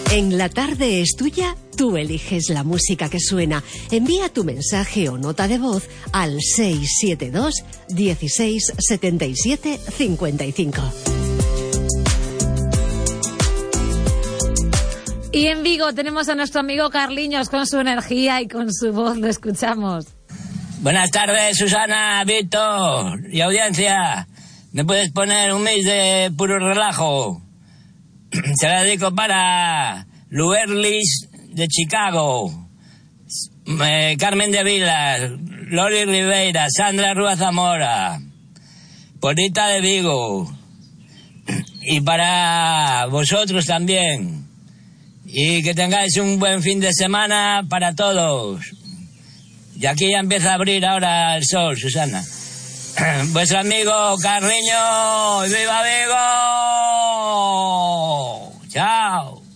En La Tarde es Tuya, tú eliges la música que suena. Envía tu mensaje o nota de voz al 672 16 77 55. Y en Vigo tenemos a nuestro amigo Carliños con su energía y con su voz. Lo escuchamos. Buenas tardes, Susana, Víctor y audiencia. ¿Me puedes poner un mix de puro relajo? Se la dedico para Luerlis de Chicago, Carmen de Vilas, Lori Ribeira, Sandra Rúa Zamora, Polita de Vigo, y para vosotros también. Y que tengáis un buen fin de semana para todos. Y aquí ya empieza a abrir ahora el sol, Susana. Vuestro amigo Carriño, ¡viva Vigo! ¡Chao!